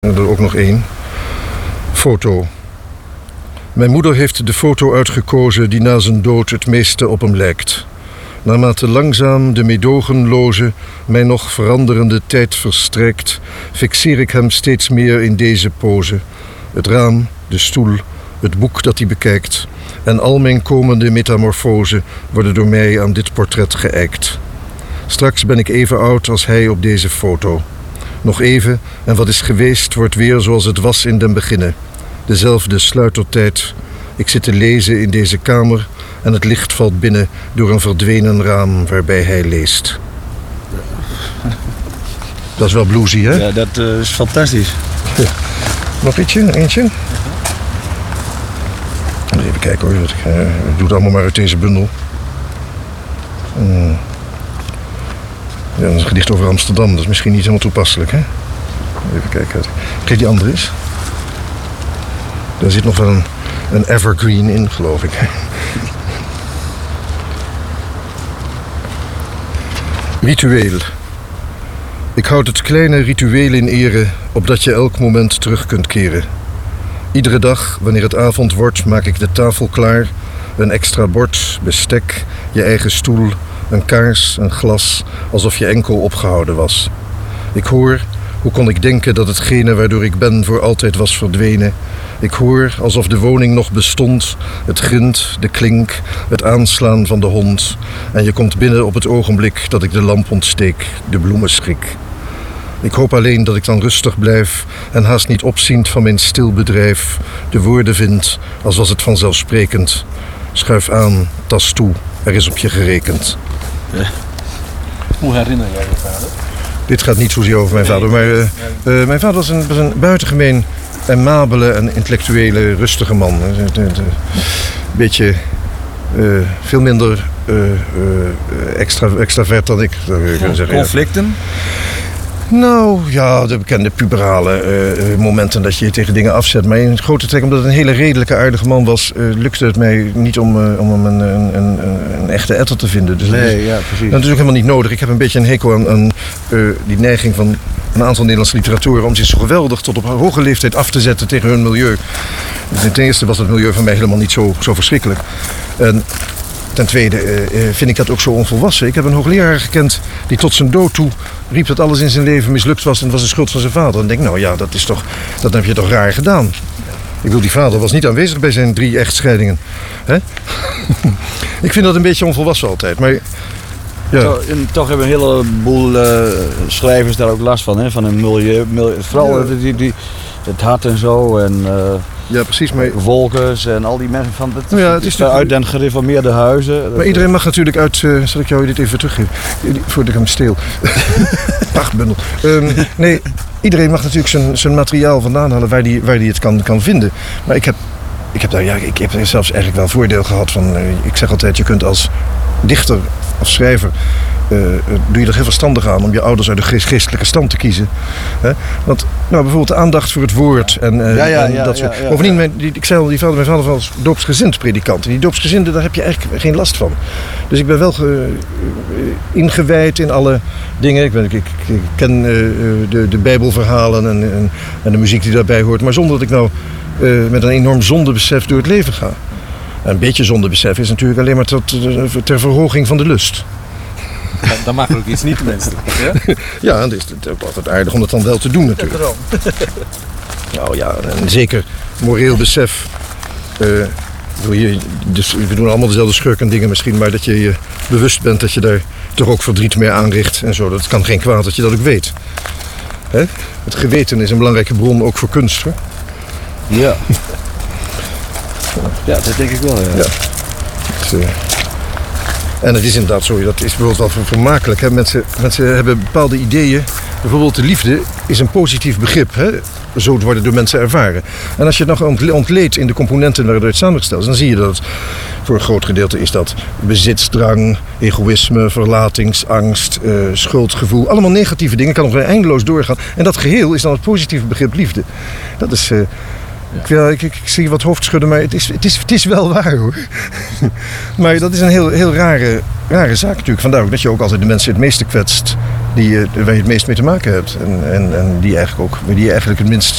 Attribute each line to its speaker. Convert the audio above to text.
Speaker 1: En er ook nog één. Foto. Mijn moeder heeft de foto uitgekozen die na zijn dood het meeste op hem lijkt. Naarmate langzaam de meedogenloze, mij nog veranderende tijd verstrijkt, fixeer ik hem steeds meer in deze pose. Het raam, de stoel, het boek dat hij bekijkt en al mijn komende metamorfose worden door mij aan dit portret geëikt. Straks ben ik even oud als hij op deze foto. Nog even en wat is geweest wordt weer zoals het was in den beginne. Dezelfde sluitertijd. Ik zit te lezen in deze kamer en het licht valt binnen door een verdwenen raam waarbij hij leest. Dat is wel bluesy, hè?
Speaker 2: Ja, dat is fantastisch.
Speaker 1: Ja. Nog eentje? Even kijken hoor, ik doe het allemaal maar uit deze bundel. Ja, dat is een gedicht over Amsterdam, dat is misschien niet helemaal toepasselijk, hè? Even kijken. Kijk, die andere is. Daar zit nog wel een evergreen in, geloof ik. Ritueel. Ik houd het kleine ritueel in ere, opdat je elk moment terug kunt keren. Iedere dag, wanneer het avond wordt, maak ik de tafel klaar. Een extra bord, bestek, je eigen stoel, een kaars, een glas, alsof je enkel opgehouden was. Ik hoor, hoe kon ik denken dat hetgene waardoor ik ben voor altijd was verdwenen? Ik hoor alsof de woning nog bestond, het grind, de klink, het aanslaan van de hond. En je komt binnen op het ogenblik dat ik de lamp ontsteek, de bloemen schik. Ik hoop alleen dat ik dan rustig blijf en haast niet opziend van mijn stil bedrijf de woorden vind, als was het vanzelfsprekend. Schuif aan, tas toe, er is op je gerekend.
Speaker 2: Ja. Hoe herinner jij je vader?
Speaker 1: Dit gaat niet zozeer over mijn vader, maar mijn vader was een buitengemeen amabele en intellectuele, rustige man. Een beetje veel minder extravert dan ik, zou je kunnen zeggen.
Speaker 2: Conflicten?
Speaker 1: Nou, ja, de bekende puberale momenten dat je je tegen dingen afzet. Maar in het grote trek, omdat het een hele redelijke, aardige man was, lukte het mij niet om hem een echte etter te vinden. Dus
Speaker 2: nee, ja, precies.
Speaker 1: Dat is ook helemaal niet nodig. Ik heb een beetje een hekel aan die neiging van een aantal Nederlandse literatoren om zich zo geweldig tot op hoge leeftijd af te zetten tegen hun milieu. Ten eerste was het milieu van mij helemaal niet zo verschrikkelijk. En ten tweede vind ik dat ook zo onvolwassen. Ik heb een hoogleraar gekend die tot zijn dood toe riep dat alles in zijn leven mislukt was en het was de schuld van zijn vader. En denk, nou ja, dat heb je toch raar gedaan. Ik bedoel, die vader was niet aanwezig bij zijn 3 echtscheidingen. Hè? Ik vind dat een beetje onvolwassen altijd, maar ja.
Speaker 2: Toch hebben een heleboel schrijvers daar ook last van, hè? Van een milieu vooral ja. Het hart en zo en
Speaker 1: ja, precies, maar
Speaker 2: Volkers en al die mensen van
Speaker 1: het is
Speaker 2: uit den gereformeerde huizen.
Speaker 1: Maar iedereen mag natuurlijk uit. Zal ik jou dit even teruggeven? Voordat ik hem steel. Ach, bundel. Nee, iedereen mag natuurlijk zijn materiaal vandaan halen waar die het kan vinden. Maar ik heb daar zelfs eigenlijk wel voordeel gehad van. Ik zeg altijd, je kunt als dichter of schrijver doe je er heel verstandig aan om je ouders uit de geestelijke stand te kiezen. Hè? Want bijvoorbeeld de aandacht voor het woord en dat soort.
Speaker 2: Ja.
Speaker 1: Bovendien, ik zei al, mijn vader was doopsgezind predikant. En die doopsgezinden, daar heb je eigenlijk geen last van. Dus ik ben wel ingewijd in alle dingen. Ik ken de Bijbelverhalen en de muziek die daarbij hoort. Maar zonder dat ik met een enorm zondebesef door het leven ga. En een beetje zondebesef is natuurlijk alleen maar ter verhoging van de lust.
Speaker 2: Dan mag er ook iets niet menselijk. Ja?
Speaker 1: Ja, en het is ook altijd aardig om dat dan wel te doen natuurlijk. Nou ja, en zeker moreel besef. We doen allemaal dezelfde schurken dingen misschien, maar dat je je bewust bent dat je daar toch ook verdriet mee aanricht en zo. Dat kan geen kwaad dat je dat ook weet. Hè? Het geweten is een belangrijke bron ook voor kunst, hoor.
Speaker 2: Ja. Ja, dat denk ik wel, ja.
Speaker 1: En het is inderdaad zo, dat is bijvoorbeeld wel vermakelijk. Hè? Mensen hebben bepaalde ideeën. Bijvoorbeeld de liefde is een positief begrip. Hè? Zo worden door mensen ervaren. En als je het nog ontleedt in de componenten waardoor het samengesteld is, dan zie je dat het voor een groot gedeelte is dat bezitsdrang, egoïsme, verlatingsangst, schuldgevoel. Allemaal negatieve dingen, kan nog eindeloos doorgaan. En dat geheel is dan het positieve begrip liefde. Dat is... Ik zie wat hoofdschudden, maar het is wel waar, hoor. Maar dat is een heel rare rare zaak natuurlijk. Vandaar ook dat je ook altijd de mensen het meeste kwetst waar je het meest mee te maken hebt. En die je eigenlijk het minst